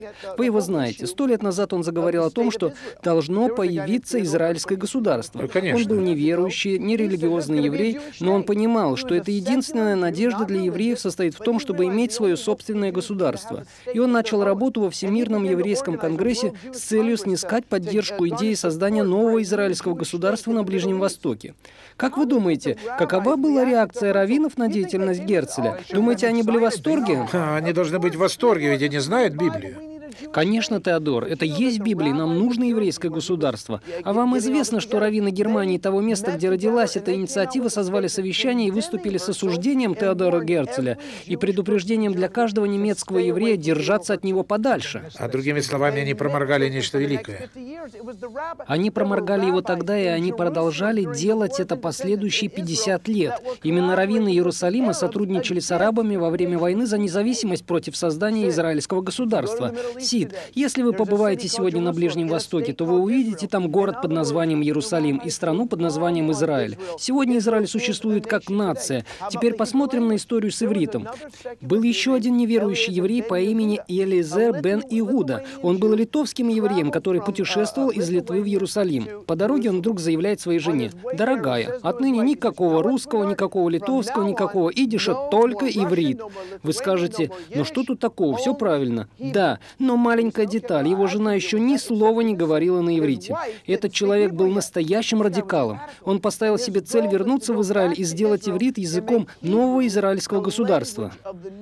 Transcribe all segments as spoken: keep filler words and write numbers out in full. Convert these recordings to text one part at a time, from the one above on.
Вы его знаете. Сто лет назад он заговорил о том, что должно появиться израильское государство. Ну, конечно. Он был неверующий, нерелигиозный еврей, но он понимал, что это единственная надежда для евреев состоит в том, чтобы иметь свое собственное государство. И он начал работу во Всемирном еврейском конгрессе с целью снискать поддержку идеи создания нового израильского государства на Ближнем Востоке. Как вы думаете, какова была реакция раввинов на деятельность Герцеля? Думаете, они были в восторге? А, Они должны быть в восторге, ведь они знают Библию. Конечно, Теодор, это есть в Библии, нам нужно еврейское государство. А вам известно, что раввины Германии того места, где родилась эта инициатива, созвали совещание и выступили с осуждением Теодора Герцеля и предупреждением для каждого немецкого еврея держаться от него подальше. А другими словами, они проморгали нечто великое. Они проморгали его тогда, и они продолжали делать это последующие пятьдесят лет. Именно раввины Иерусалима сотрудничали с арабами во время войны за независимость против создания израильского государства. Сид, если вы побываете сегодня на Ближнем Востоке, то вы увидите там город под названием Иерусалим и страну под названием Израиль. Сегодня Израиль существует как нация. Теперь посмотрим на историю с ивритом. Был еще один неверующий еврей по имени Элиезер бен Иуда. Он был литовским евреем, который путешествовал из Литвы в Иерусалим. По дороге он вдруг заявляет своей жене: «Дорогая, отныне никакого русского, никакого литовского, никакого идиша, только иврит». Вы скажете: «Ну что тут такого? Все правильно». Да, но маленькая деталь. Его жена еще ни слова не говорила на иврите. Этот человек был настоящим радикалом. Он поставил себе цель вернуться в Израиль и сделать иврит языком нового израильского государства.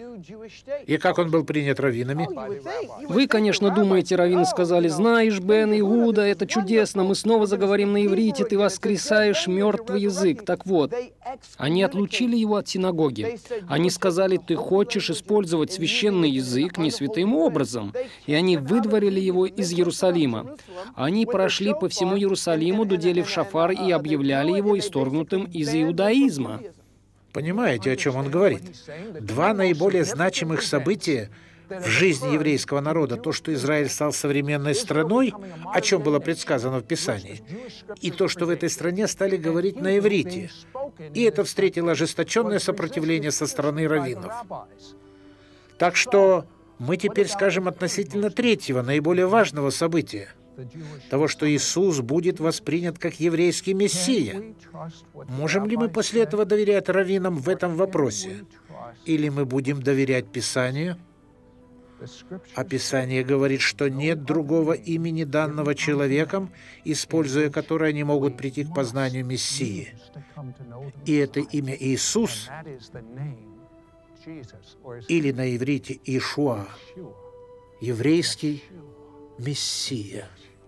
И как он был принят раввинами? Вы, конечно, думаете, раввины сказали: «Знаешь, Бен Иуда, это чудесно, мы снова заговорим на иврите, ты воскресаешь мертвый язык». Так вот, они отлучили его от синагоги. Они сказали: «Ты хочешь использовать священный язык не святым образом». И они выдворили его из Иерусалима. Они прошли по всему Иерусалиму, дудели в шафар и объявляли его исторгнутым из иудаизма. Понимаете, о чем он говорит? Два наиболее значимых события в жизни еврейского народа: то, что Израиль стал современной страной, о чем было предсказано в Писании, и то, что в этой стране стали говорить на иврите. И это встретило ожесточенное сопротивление со стороны раввинов. Так что мы теперь скажем относительно третьего, наиболее важного события: того, что Иисус будет воспринят как еврейский Мессия. Можем ли мы после этого доверять раввинам в этом вопросе? Или мы будем доверять Писанию? А Писание говорит, что нет другого имени, данного человеком, используя которое они могут прийти к познанию Мессии. И это имя Иисус, или на иврите Иешуа, еврейский Мессия.